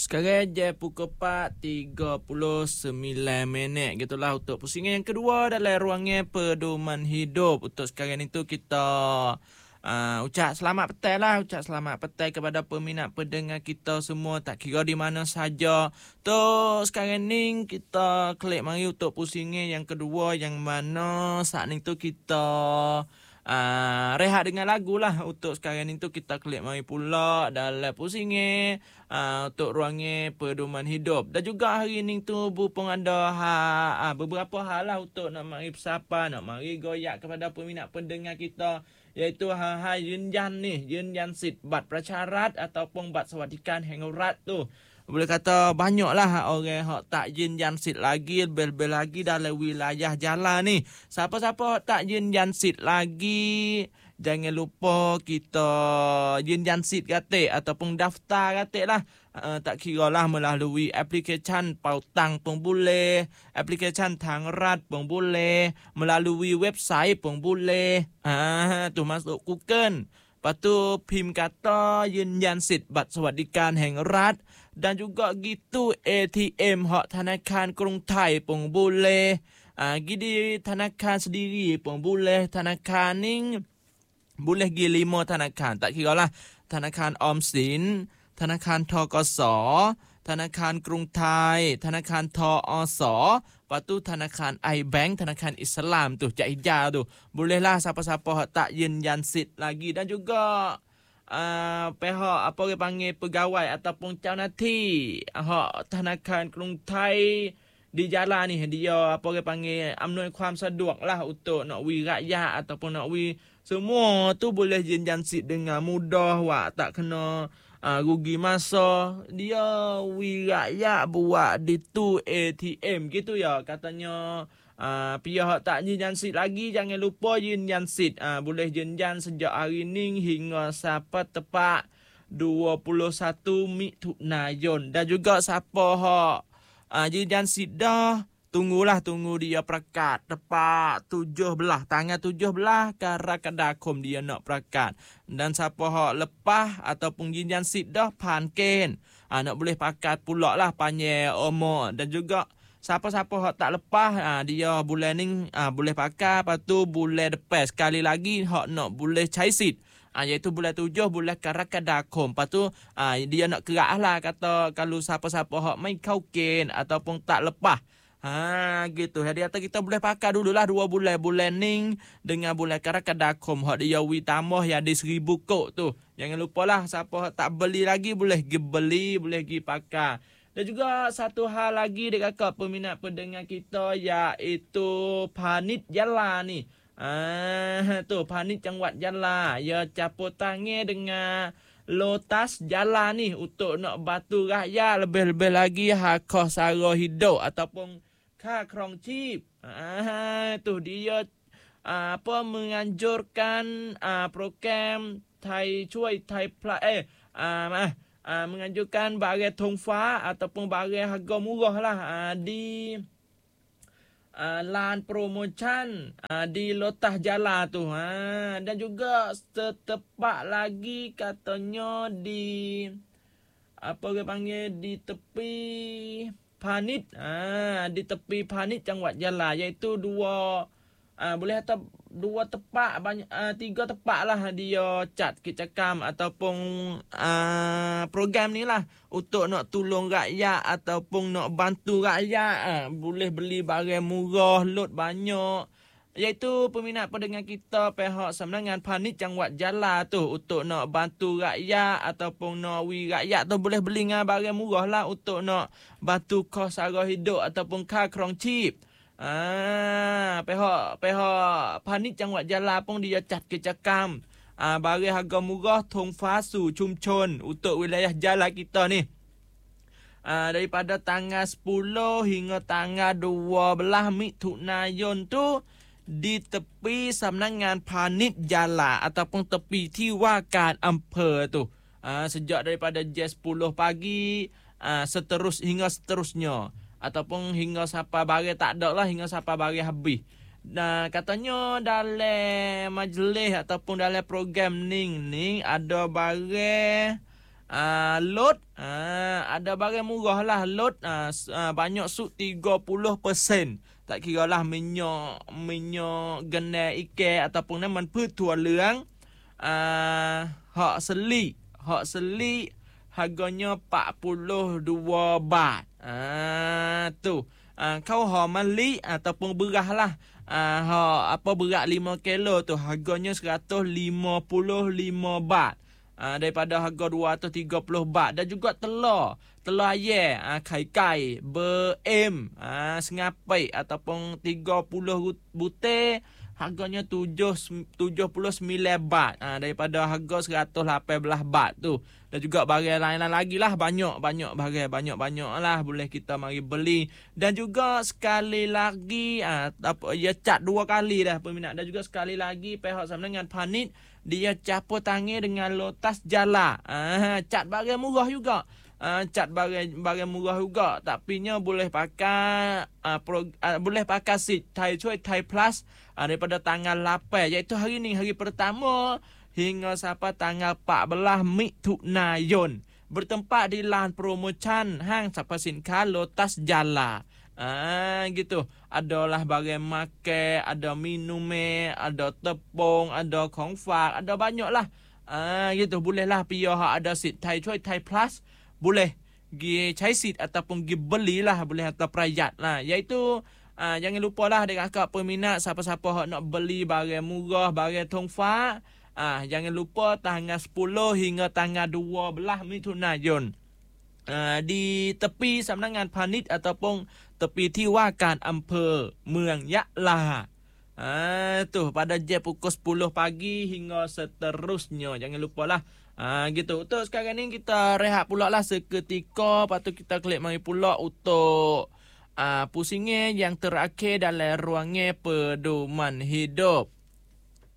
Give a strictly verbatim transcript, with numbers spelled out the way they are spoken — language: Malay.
Sekarang je pukul empat tiga puluh sembilan minit gitulah untuk pusingan yang kedua dalam ruangan pedoman hidup. Untuk sekarang itu kita uh, ucap selamat petang lah, ucap selamat petang kepada peminat pendengar kita semua, tak kira di mana saja. Tu sekarang ni kita klik mari untuk pusingan yang kedua, yang mana saat ni tu kita Uh, rehat dengan lagu lah. Untuk sekarang ni tu kita klik mari pula dalam pusingan uh, untuk ruangan pedoman hidup. Dan juga hari ni tu Bupong ada ha, uh, beberapa hal lah untuk nak mari bersapa, nak mari goyak kepada peminat pendengar kita, iaitu hal-hal jenjan ni, jenjan sit bat prasyarat ataupun bat sawatikan hangurat tu. Boleh kata banyaklah orang hak tak jenjan sit lagi, lebih-lebih lagi dalam wilayah jalan ni. Siapa-siapa hak tak jenjan sit lagi, jangan lupa kita jenjan sit kata ataupun daftar kata lah. Uh, tak kira lah melalui aplikasi Pautang pun boleh, aplikasi Tangrat pun boleh, melalui website pun boleh. Ah, tu masuk Google. Lepas tu pim kata jenjan sit bat sawatikan hangurat. Dan juga gitu A T M hak Thanakan Krung Thai pun boleh. Ah, gidi Thanakan sendiri pun boleh. Thanakan ni boleh gi lima Thanakan. Tak kira lah. Thanakan Omsin, Thanakan T K S, Thanakan Krung Thai, Thanakan T O S, lepas tu Thanakan iBank, Thanakan Islam tu, Cak Hijau tu. Bolehlah siapa-siapa hak tak jenjan sit lagi. Dan juga Uh, pihak apa orang panggil pegawai ataupun caunati hak Thanakan Krung Thai di jalan ni, dia apa orang panggil amnoi kuam seduak lah untuk nak wi rakyat ataupun nak wi semua tu boleh jenjan sit dengan mudah, wak tak kena uh, rugi masa. Dia wi rakyat buat di tu A T M gitu ya katanya. Uh, pihak tak jenjan sit lagi, jangan lupa jenjan sit. Uh, boleh jenjan sejak hari ni hingga sampai tepat dua puluh satu Mitunayon. Dan juga siapa hak uh, jenjan sit dah, tunggulah tunggu dia perakat tepat tujuh belas tanggal tujuh belas Karakandakum dia nak perakat. Dan siapa hak lepas ataupun jenjan sit dah panken, uh, nak boleh pakat pula lah panjang umur. Dan juga siapa-siapa hak tak lepas, ha, dia bulan ni ha, boleh pakai. Lepas tu bulan depan sekali lagi hak nak boleh cai sit, ha, iaitu bulan tujuh bulan Karakandakum. Lepas tu ha, dia nak kerak lah kata kalau siapa-siapa hak main kauken ataupun tak lepas. Ha, gitu. Jadi kata kita boleh pakai dululah dua bulan. Bulan ni dengan bulan Karakandakum hak dia wi tambah yang di seribu kok tu. Jangan lupalah siapa hak tak beli lagi boleh pergi beli, boleh pergi pakai. Dan juga satu hal lagi dekat kakak peminat pendengar kita, iaitu Panit Jala ni. Ah, tu Panit Jangwat Jala. Ya capur tangan dengan Lotas Jala ni untuk nak batu rakyat, lebih-lebih lagi hak sara hidup ataupun ka krong chip. Ah, tu dia ah, apa menganjurkan ah, program Thai Chui Thai Plus eh ah, Uh, menganjurkan barang tongfa ataupun barang harga murah lah uh, di uh, lan promotion uh, di Lotas Jala tu. Uh, dan juga setepak lagi katanya di apa orang panggil di tepi Panit, uh, di tepi Panit Jangwat Jala, iaitu dua uh, boleh kata dua tepak banyak uh, tiga tepak lah dia cat kecakam ataupun uh, program ni lah untuk nak tolong rakyat ataupun nak bantu rakyat. Uh, boleh beli barang murah, lot banyak, iaitu peminat pendengar kita pihak Semenangan Panit Jangwat Jala tu untuk nak bantu rakyat ataupun nak wi rakyat tu boleh beli dengan barang murah lah untuk nak bantu kos sara hidup ataupun ka krong chip. Ah, pihak pihak Panit Jangwat Jala pun dia cat kecakam ah, barang harga murah tongfa su chumchon untuk wilayah Jala kita ni. Ah, daripada tanggal sepuluh hingga tanggal dua belas Mitunayon tu di tepi Semenangan Panit Jala ataupun tepi Tiwakan Ampere tu. Ah, sejak daripada jam sepuluh pagi ah, seterus hingga seterusnya. Ataupun hingga sampai barang tak ada lah, hingga sampai barang habis. Nah, katanya dalam majlis ataupun dalam program ni ni ada barang Uh, lot uh, ada barang murah lah. Lot uh, uh, banyak suk tiga puluh peratus. Tak kira lah minyak minyak genai ikan ataupun naman petua leang. Uh, hak selik hak selik harganya empat puluh dua baht. Ah tu. Uh, kau ha mali ataupun beras lah. Uh, ha apa berat lima kilo tu harganya seratus lima puluh lima baht. Uh, daripada harga dua ratus tiga puluh baht. Dan juga telur. Telur ayam, uh, kai-kai, ber-em, uh, sengapai ataupun tiga puluh butir. Harganya tujuh puluh sembilan baht. Uh, daripada harga seratus lapan belas baht tu. Dan juga barang lain-lain lagi lah. Banyak-banyak barang. Banyak-banyak lah. Boleh kita mari beli. Dan juga sekali lagi. Uh, apa, ya cat dua kali dah peminat. Dan juga sekali lagi. Pihak sama dengan Panit. Dia capur tangan dengan Lotus Jala. Ah, cat barang murah juga. Ah, cat barang barang murah juga. Tapi nya boleh pakai ah, pro, ah, boleh pakai seat Thai Choice Thai Plus ah, daripada tanggal lapan, iaitu hari ni, hari pertama hingga sampai tanggal empat belas Mitunayon. Bertempat di lahan promotion hang sapa sinka Lotus Jala. Ah gitu. Adalah barang makan, ada minum, ada tepung, ada konfak, ada banyak lah. Ah gitu. Boleh lah pihak ada seat Thai Choice Thai Plus. Boleh gi cai seat ataupun gi belilah, boleh atau perayat lah. Iaitu ah, jangan lupa lah dengan kakak peminat siapa-siapa nak beli barang murah, barang tongfa. Ah jangan lupa tanggal sepuluh hingga tanggal dua belas Mitunayon. Uh, di tepi Sambungan Panit ataupun tepi Tiwakan Ampere มือง Yะลา. Ah tu pada jam pukul sepuluh pagi hingga seterusnya. Jangan lupalah. Ah gitu. Untuk sekarang ni kita rehat pula lah seketika. Lepas tu kita klik mari pula untuk ah pusingnya yang terakhir dalam ruangnya pedoman hidup.